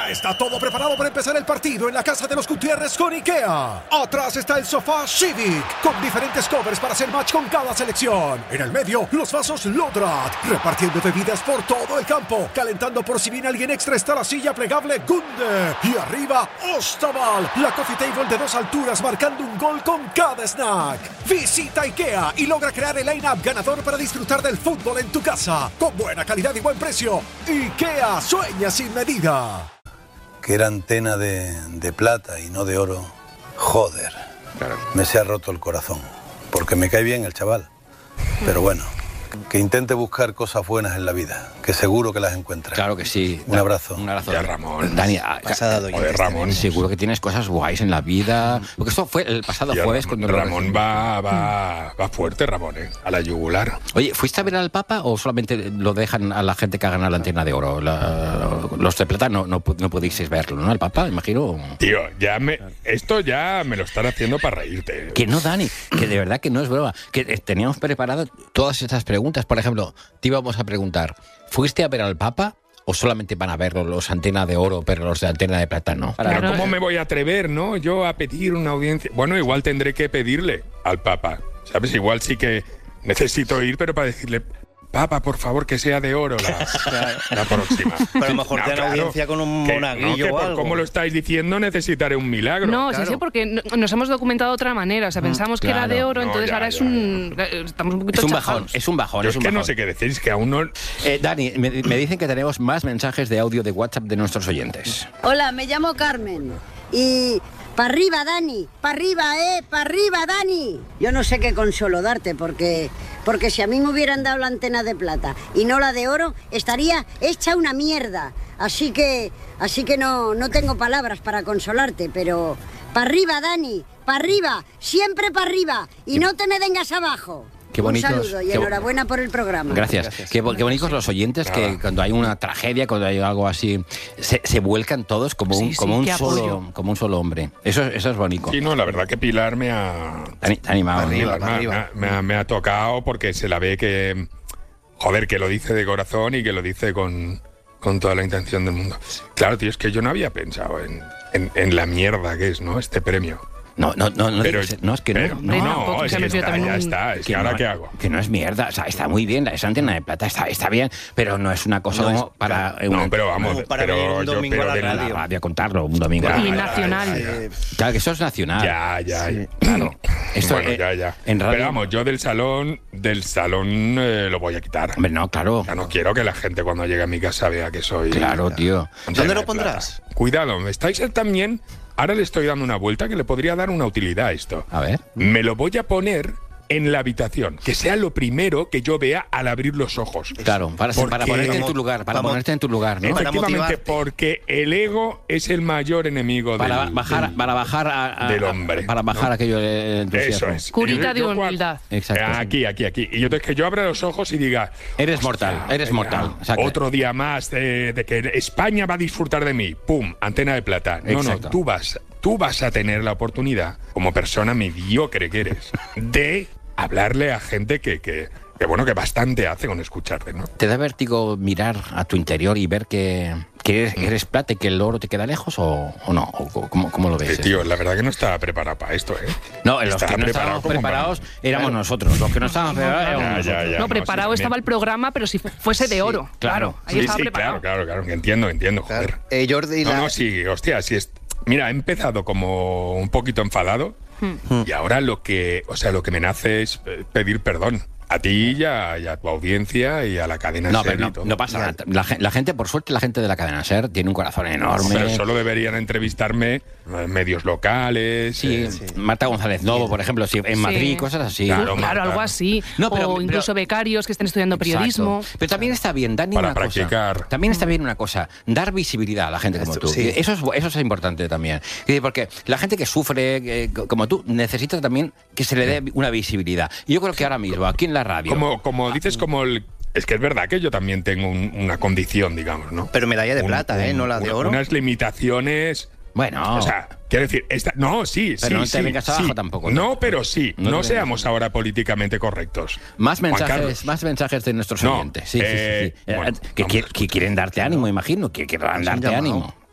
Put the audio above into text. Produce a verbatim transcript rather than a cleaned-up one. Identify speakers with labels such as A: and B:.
A: Ya está todo preparado para empezar el partido en la casa de los Gutiérrez con IKEA. Atrás está el sofá Civic, con diferentes covers para hacer match con cada selección. En el medio, los vasos Lodrat, repartiendo bebidas por todo el campo. Calentando por si viene alguien extra está la silla plegable Gunde. Y arriba, Ostaval, la coffee table de dos alturas marcando un gol con cada snack. Visita IKEA y logra crear el line-up ganador para disfrutar del fútbol en tu casa. Con buena calidad y buen precio. IKEA, sueña sin medida.
B: Que era antena de, de plata y no de oro, joder, claro. Me se ha roto el corazón, porque me cae bien el chaval, pero bueno, que intente buscar cosas buenas en la vida, que seguro que las encuentra.
C: Claro que sí.
B: Un abrazo.
C: Un abrazo.
D: Ya, Ramón.
C: Dani,
D: pasada
C: joder, Ramón. Seguro que tienes cosas guays en la vida, porque esto fue el pasado
D: ya,
C: jueves
D: Ramón,
C: cuando...
D: Ramón va, va, va fuerte, Ramón, ¿eh? A la yugular.
C: Oye, ¿fuiste a ver al Papa o solamente lo dejan a la gente que ha ganado la antena de oro? La, los de plata no, no, no pudisteis verlo, ¿no? El Papa, imagino.
D: Tío, ya me, esto ya me lo están haciendo para reírte.
C: Que no, Dani, que de verdad que no es broma. Que teníamos preparado todas estas preguntas. Por ejemplo, te íbamos a preguntar, ¿fuiste a ver al Papa o solamente van a verlo los antena de oro, pero los de antena de plata no?
D: Pero claro. ¿Cómo me voy a atrever, no? Yo a pedir una audiencia. Bueno, igual tendré que pedirle al Papa, ¿sabes? Igual sí que necesito ir, pero para decirle... Papa, por favor, que sea de oro la, la próxima.
E: Pero a lo mejor
D: no,
E: te dan
D: claro,
E: audiencia con un
D: que,
E: monaguillo
D: no, que
E: o
D: por
E: algo.
D: como lo estáis diciendo, necesitaré un milagro.
F: No,
D: claro.
F: sí, sí, porque nos hemos documentado de otra manera. O sea, pensamos mm, claro. que era de oro,
D: no,
F: entonces
D: ya,
F: ahora
D: ya,
F: es un...
D: ya.
F: Estamos un poquito
C: Es un
F: chafados.
C: bajón, es un bajón.
D: Yo
C: es
D: es
C: un
D: que
C: bajón.
D: no sé qué decir, es que aún no...
C: Eh, Dani, me, me dicen que tenemos más mensajes de audio de WhatsApp de nuestros oyentes.
G: Hola, me llamo Carmen y... ¡Para arriba, Dani! ¡Para arriba, eh! ¡Para arriba, Dani! Yo no sé qué consuelo darte, porque, porque si a mí me hubieran dado la antena de plata y no la de oro, estaría hecha una mierda. Así que, así que no, no tengo palabras para consolarte, pero... ¡Para arriba, Dani! ¡Para arriba! ¡Siempre para arriba! ¡Y no te me vengas abajo!
C: Qué bonitos,
G: un saludo y
C: qué,
G: enhorabuena por el programa.
C: Gracias. Gracias. Qué, qué bonitos los oyentes que ah. cuando hay una tragedia, cuando hay algo así, se, se vuelcan todos como un, sí, como, sí, un solo, como un solo hombre. Eso, eso es bonito.
D: Sí, no, la verdad que Pilar me ha...
C: Te ha animado.
D: Arriba, me, arriba. Me, me, me ha tocado porque se la ve que... Joder, que lo dice de corazón y que lo dice con, con toda la intención del mundo. Claro, tío, es que yo no había pensado en, en, en la mierda que es, ¿no? Este premio.
C: No, no, no, no,
D: pero,
C: dices, no, es que
D: pero,
C: no,
D: no,
C: no,
D: no es que está, ya está, es que, que ahora
C: no,
D: qué hago.
C: Que no es mierda, o sea, está muy bien, esa antena de plata está, está bien, pero no es una cosa
E: no
C: como
E: es,
C: para...
D: No,
C: un,
D: pero vamos,
E: para
D: pero
E: un domingo
D: yo, pero
E: a la
D: de
E: radio.
C: la radio contarlo, un domingo.
F: Ya,
C: y
F: ya, nacional.
D: Ya, ya.
C: Claro, que eso es nacional.
D: Ya, ya,
C: sí, claro. Esto,
D: bueno,
C: eh,
D: ya, ya.
C: En radio...
D: Pero vamos, yo del salón, del salón eh, lo voy a quitar.
C: Hombre, no, claro.
D: Ya no quiero que la gente cuando llegue a mi casa vea que soy...
C: Claro, tío.
E: ¿Dónde lo pondrás?
D: Cuidado, me estáis también... Ahora le estoy dando una vuelta que le podría dar una utilidad a esto.
C: A ver.
D: Me lo voy a poner en la habitación, que sea lo primero que yo vea al abrir los ojos.
C: Claro, para,
D: porque,
C: para ponerte en tu lugar, para
E: vamos,
C: ponerte en tu lugar, ¿no?
D: Efectivamente, porque el ego es el mayor enemigo
C: para
D: del,
C: bajar,
D: del,
C: para bajar a, a,
D: del hombre.
C: Para bajar
D: ¿no?
C: aquello de entusiasmo.
D: Eso es.
F: Curita de
D: yo,
F: humildad.
C: Exacto.
D: Aquí, aquí, aquí. Y yo entonces que yo abra los ojos y diga...
C: Eres mortal, eres
D: venga,
C: mortal. O sea,
D: otro día más de, de que España va a disfrutar de mí. Pum, antena de plata. No,
C: Exacto.
D: no, tú vas, tú vas a tener la oportunidad, como persona mediocre que eres, de... hablarle a gente que, que, que, bueno, que bastante hace con escucharte, ¿no?
C: ¿Te da vértigo mirar a tu interior y ver que, que eres, eres plata y que el oro te queda lejos o, o no? ¿O cómo, cómo lo ves?
D: Eh, tío, la verdad que no estaba preparado para esto, ¿eh?
C: No, los
D: estaba
C: que no estábamos
D: preparado
C: preparados
D: para...
C: éramos
D: claro.
C: nosotros. Los que no estábamos preparados éramos
D: Ya,
C: nosotros.
D: ya, ya,
F: no,
D: no,
F: preparado
D: sí,
F: estaba
D: también.
F: el programa, pero si fuese de oro.
C: Sí, claro.
F: Ahí
D: Sí,
F: estaba
D: sí,
F: preparado.
D: claro, claro, claro, que entiendo, entiendo, joder.
E: Claro. Eh, Jordi,
D: no,
E: la...
D: no, sí, hostia, sí es... Mira, he empezado como un poquito enfadado
F: Hmm.
D: y ahora lo que, o sea, lo que me nace es pedir perdón. A ti y a, y a tu audiencia y a la cadena
C: No,
D: SER
C: pero
D: y
C: no,
D: todo.
C: no pasa nada. La, la gente, por suerte, la gente de la cadena SER tiene un corazón enorme.
D: Pero solo deberían entrevistarme eh, medios locales.
C: Sí,
D: eh,
C: sí. Marta González Novo, por ejemplo, sí, en Madrid,
F: Sí.
C: cosas así.
D: Claro,
F: Claro, algo así.
C: No, pero-
F: o incluso
C: pero-
F: becarios que estén estudiando periodismo.
C: Exacto. Pero también está bien, Dani,
D: Para
C: una
D: practicar.
C: cosa. También está bien una cosa, dar visibilidad a la gente como
E: Esto,
C: tú.
E: sí.
C: Eso, es, eso es importante también. Eh, Porque la gente que sufre eh, como tú necesita también que se le dé una visibilidad. Y yo creo que ahora mismo, aquí en la radio...
D: como, como dices, como el... Es que es verdad que yo también tengo un- una condición, digamos, ¿no?
E: Pero medalla de
D: Un-
E: plata, ¿eh?
D: un-
E: No la de
D: una-
E: oro.
D: Unas limitaciones...
C: Bueno...
D: O sea, quiero decir, esta, no, sí,
C: Pero
D: sí,
C: no te
D: sí,
C: vengas abajo
D: sí.
C: tampoco,
D: No,
C: ¿no?
D: pero sí,
C: No
D: no,
C: te
D: seamos
C: vengas.
D: ahora políticamente correctos.
C: Más
D: Juan
C: mensajes,
D: Carlos.
C: más mensajes de nuestros
D: No,
C: oyentes. Sí, sí, sí,
D: eh,
C: sí. Eh,
D: bueno,
C: que,
D: vamos a
C: que quieren darte ánimo, imagino, que quieran
E: Es un
C: darte
E: llamado.
C: ánimo.